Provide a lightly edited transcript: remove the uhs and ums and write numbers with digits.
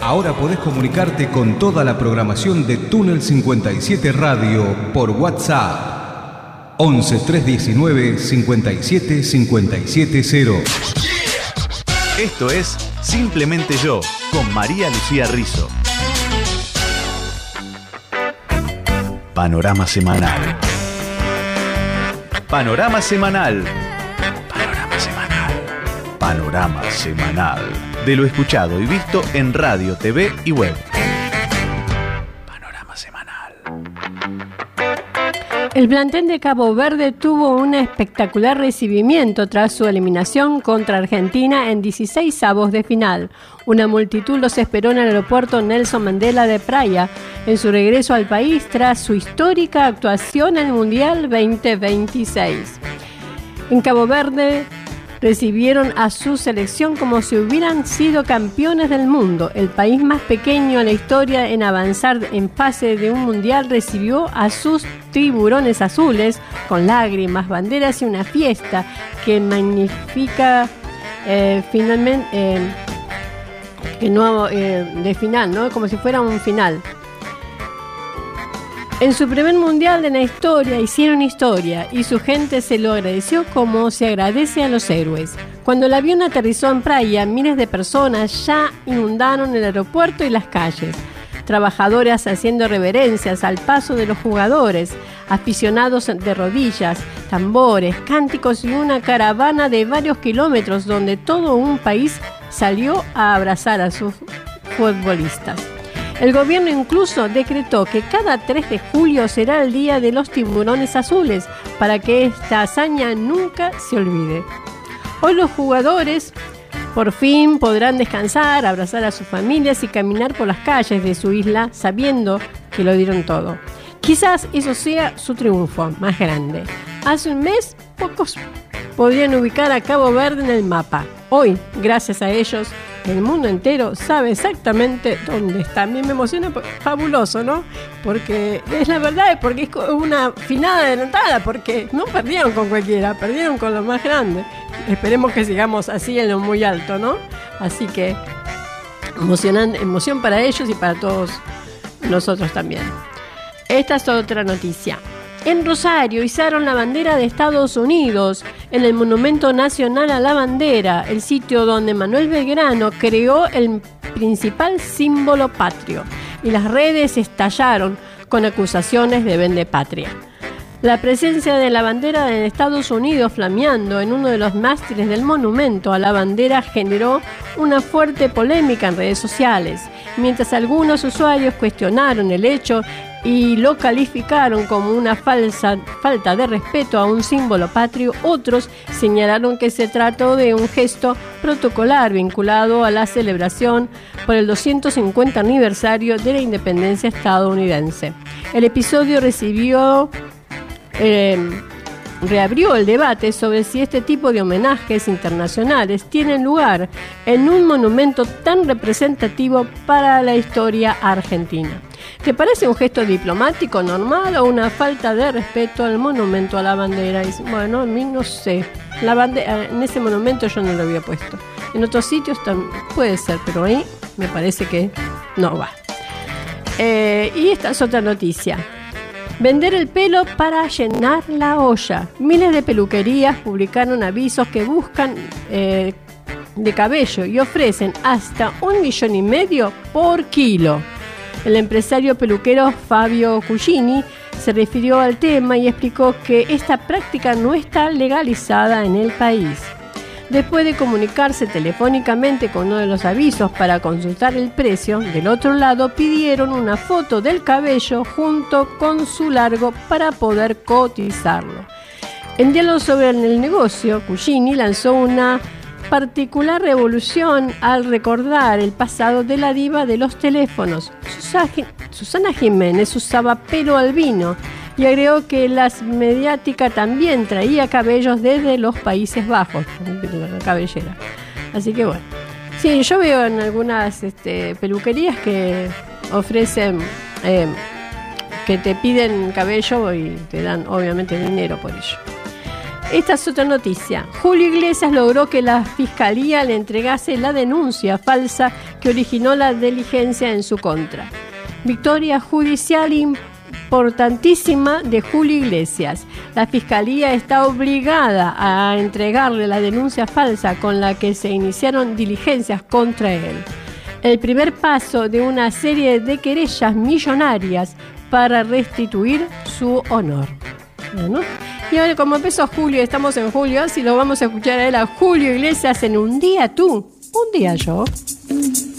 Ahora podés comunicarte con toda la programación de Túnel 57 Radio por WhatsApp 11 319 57 570. Esto es Simplemente Yo, con María Lucía Rizzo. Panorama semanal. Panorama semanal. Panorama semanal. Panorama semanal. De lo escuchado y visto en radio, TV y web. Panorama semanal. El plantel de Cabo Verde tuvo un espectacular recibimiento tras su eliminación contra Argentina en 16avos de final. Una multitud los esperó en el aeropuerto Nelson Mandela de Praia en su regreso al país tras su histórica actuación en el Mundial 2026. En Cabo Verde recibieron a su selección como si hubieran sido campeones del mundo. El país más pequeño en la historia en avanzar en fase de un mundial recibió a sus tiburones azules con lágrimas, banderas y una fiesta que magnifica finalmente de final, ¿no? Como si fuera un final. En su primer mundial de la historia hicieron historia y su gente se lo agradeció como se agradece a los héroes. Cuando el avión aterrizó en Praia, miles de personas ya inundaron el aeropuerto y las calles. Trabajadores haciendo reverencias al paso de los jugadores, aficionados de rodillas, tambores, cánticos y una caravana de varios kilómetros donde todo un país salió a abrazar a sus futbolistas. El gobierno incluso decretó que cada 3 de julio será el día de los tiburones azules para que esta hazaña nunca se olvide. Hoy los jugadores por fin podrán descansar, abrazar a sus familias y caminar por las calles de su isla sabiendo que lo dieron todo. Quizás eso sea su triunfo más grande. Hace un mes, pocos podrían ubicar a Cabo Verde en el mapa. Hoy, gracias a ellos, el mundo entero sabe exactamente dónde está. A mí me emociona, fabuloso, ¿no? Porque es la verdad, porque es una final adelantada, porque no perdieron con cualquiera, perdieron con lo más grande. Esperemos que sigamos así en lo muy alto, ¿no? Así que emoción para ellos y para todos nosotros también. Esta es otra noticia. En Rosario izaron la bandera de Estados Unidos en el Monumento Nacional a la Bandera, el sitio donde Manuel Belgrano creó el principal símbolo patrio, y las redes estallaron con acusaciones de vendepatria. La presencia de la bandera de Estados Unidos flameando en uno de los mástiles del monumento a la bandera generó una fuerte polémica en redes sociales, mientras algunos usuarios cuestionaron el hecho y lo calificaron como una falta de respeto a un símbolo patrio. Otros señalaron que se trató de un gesto protocolar vinculado a la celebración por el 250 aniversario de la independencia estadounidense. El episodio reabrió el debate sobre si este tipo de homenajes internacionales tienen lugar en un monumento tan representativo para la historia argentina. ¿Te parece un gesto diplomático normal o una falta de respeto al monumento a la bandera? Y, bueno, a mí no sé. La bandera, en ese monumento yo no lo había puesto. En otros sitios puede ser, pero ahí me parece que no va. Y esta es otra noticia. Vender el pelo para llenar la olla. Miles de peluquerías publicaron avisos que buscan de cabello y ofrecen hasta 1,5 millones por kilo. El empresario peluquero Fabio Cugini se refirió al tema y explicó que esta práctica no está legalizada en el país. Después de comunicarse telefónicamente con uno de los avisos para consultar el precio, del otro lado pidieron una foto del cabello junto con su largo para poder cotizarlo. En diálogo sobre el negocio, Cugini lanzó una particular revolución al recordar el pasado de la diva de los teléfonos. Susana Jiménez usaba pelo albino y agregó que la mediática también traía cabellos desde los Países Bajos, la cabellera. Así que bueno, sí, yo veo en algunas peluquerías que ofrecen, que te piden cabello y te dan obviamente dinero por ello. Esta es otra noticia. Julio Iglesias logró que la Fiscalía le entregase la denuncia falsa que originó la diligencia en su contra. Victoria judicial importantísima de Julio Iglesias. La Fiscalía está obligada a entregarle la denuncia falsa con la que se iniciaron diligencias contra él. El primer paso de una serie de querellas millonarias para restituir su honor. Bueno, y ahora como empezó julio, estamos en julio, así lo vamos a escuchar a él, a Julio Iglesias en Un día tú, un día yo.